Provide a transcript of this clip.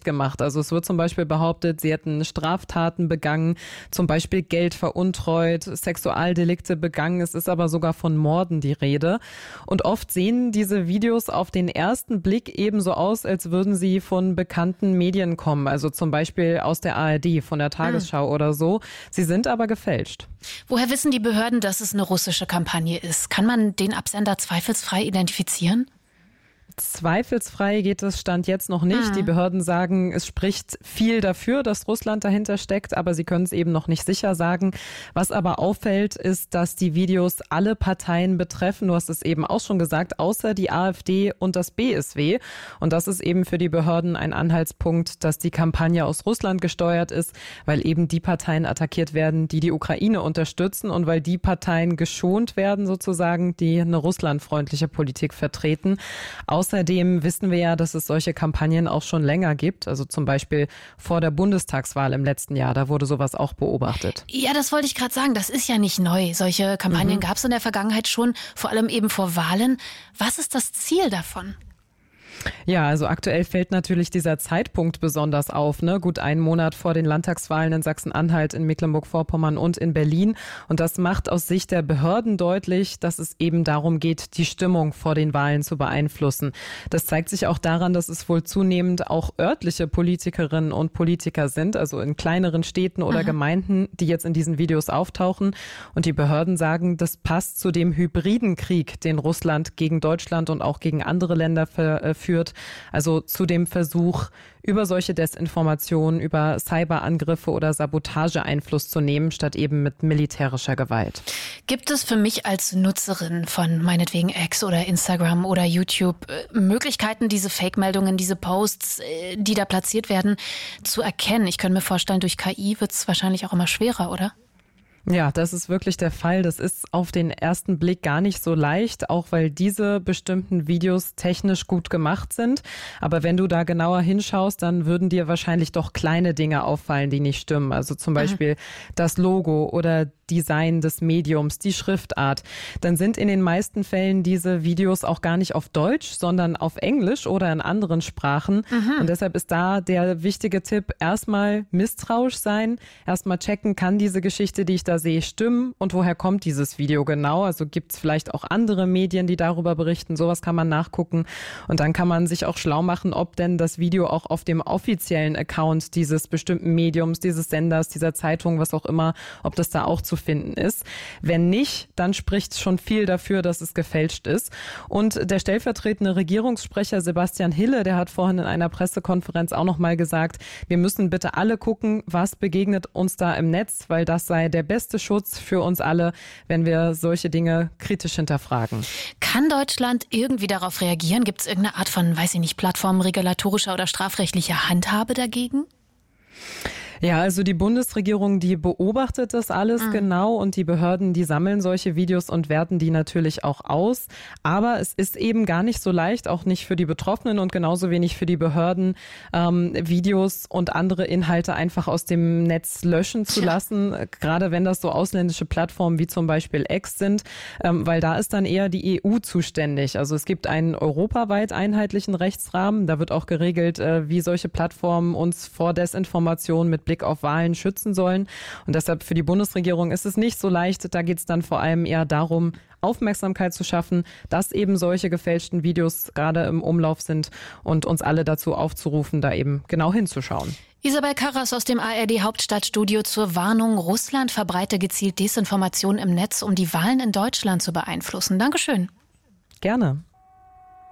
schlecht gemacht. Also es wird zum Beispiel behauptet, sie hätten Straftaten begangen, zum Beispiel Geld veruntreut, Sexualdelikte begangen. Es ist aber sogar von Morden die Rede. Und oft sehen diese Videos auf den ersten Blick ebenso aus, als würden sie von bekannten Medien kommen. Also zum Beispiel aus der ARD, von der Tagesschau oder so. Sie sind aber gefälscht. Woher wissen die Behörden, dass es eine russische Kampagne ist? Kann man den Absender zweifelsfrei identifizieren? Zweifelsfrei geht es Stand jetzt noch nicht. Die Behörden sagen, es spricht viel dafür, dass Russland dahinter steckt, aber sie können es eben noch nicht sicher sagen. Was aber auffällt, ist, dass die Videos alle Parteien betreffen. Du hast es eben auch schon gesagt, außer die AfD und das BSW. Und das ist eben für die Behörden ein Anhaltspunkt, dass die Kampagne aus Russland gesteuert ist, weil eben die Parteien attackiert werden, die die Ukraine unterstützen und weil die Parteien geschont werden sozusagen, die eine russlandfreundliche Politik vertreten. Außerdem wissen wir ja, dass es solche Kampagnen auch schon länger gibt. Also zum Beispiel vor der Bundestagswahl im letzten Jahr. Da wurde sowas auch beobachtet. Ja, das wollte ich gerade sagen. Das ist ja nicht neu. Solche Kampagnen gab es in der Vergangenheit schon, vor allem eben vor Wahlen. Was ist das Ziel davon? Ja, also aktuell fällt natürlich dieser Zeitpunkt besonders auf, ne? Gut einen Monat vor den Landtagswahlen in Sachsen-Anhalt, in Mecklenburg-Vorpommern und in Berlin. Und das macht aus Sicht der Behörden deutlich, dass es eben darum geht, die Stimmung vor den Wahlen zu beeinflussen. Das zeigt sich auch daran, dass es wohl zunehmend auch örtliche Politikerinnen und Politiker sind, also in kleineren Städten oder Gemeinden, die jetzt in diesen Videos auftauchen. Und die Behörden sagen, das passt zu dem hybriden Krieg, den Russland gegen Deutschland und auch gegen andere Länder führt. Also zu dem Versuch, über solche Desinformationen, über Cyberangriffe oder Sabotage Einfluss zu nehmen, statt eben mit militärischer Gewalt. Gibt es für mich als Nutzerin von meinetwegen X oder Instagram oder YouTube Möglichkeiten, diese Fake-Meldungen, diese Posts, die da platziert werden, zu erkennen? Ich könnte mir vorstellen, durch KI wird es wahrscheinlich auch immer schwerer, oder? Ja, das ist wirklich der Fall. Das ist auf den ersten Blick gar nicht so leicht, auch weil diese bestimmten Videos technisch gut gemacht sind. Aber wenn du da genauer hinschaust, dann würden dir wahrscheinlich doch kleine Dinge auffallen, die nicht stimmen. Also zum Beispiel das Logo oder Design des Mediums, die Schriftart. Dann sind in den meisten Fällen diese Videos auch gar nicht auf Deutsch, sondern auf Englisch oder in anderen Sprachen. Und deshalb ist da der wichtige Tipp, erstmal misstrauisch sein, erstmal checken, kann diese Geschichte, die ich da sehe, stimmen und woher kommt dieses Video genau? Also gibt es vielleicht auch andere Medien, die darüber berichten, sowas kann man nachgucken und dann kann man sich auch schlau machen, ob denn das Video auch auf dem offiziellen Account dieses bestimmten Mediums, dieses Senders, dieser Zeitung, was auch immer, ob das da auch zu finden ist. Wenn nicht, dann spricht schon viel dafür, dass es gefälscht ist. Und der stellvertretende Regierungssprecher Sebastian Hille, der hat vorhin in einer Pressekonferenz auch nochmal gesagt, wir müssen bitte alle gucken, was begegnet uns da im Netz, weil das sei der beste Schutz für uns alle, wenn wir solche Dinge kritisch hinterfragen. Kann Deutschland irgendwie darauf reagieren? Gibt es irgendeine Art von, weiß ich nicht, plattformregulatorischer oder strafrechtlicher Handhabe dagegen? Ja, also die Bundesregierung, die beobachtet das alles genau und die Behörden, die sammeln solche Videos und werten die natürlich auch aus. Aber es ist eben gar nicht so leicht, auch nicht für die Betroffenen und genauso wenig für die Behörden, Videos und andere Inhalte einfach aus dem Netz löschen zu lassen, gerade wenn das so ausländische Plattformen wie zum Beispiel X sind, weil da ist dann eher die EU zuständig. Also es gibt einen europaweit einheitlichen Rechtsrahmen, da wird auch geregelt, wie solche Plattformen uns vor Desinformation mit Blick auf Wahlen schützen sollen. Und deshalb für die Bundesregierung ist es nicht so leicht. Da geht es dann vor allem eher darum, Aufmerksamkeit zu schaffen, dass eben solche gefälschten Videos gerade im Umlauf sind und uns alle dazu aufzurufen, da eben genau hinzuschauen. Isabel Karras aus dem ARD-Hauptstadtstudio zur Warnung, Russland verbreite gezielt Desinformation im Netz, um die Wahlen in Deutschland zu beeinflussen. Dankeschön. Gerne.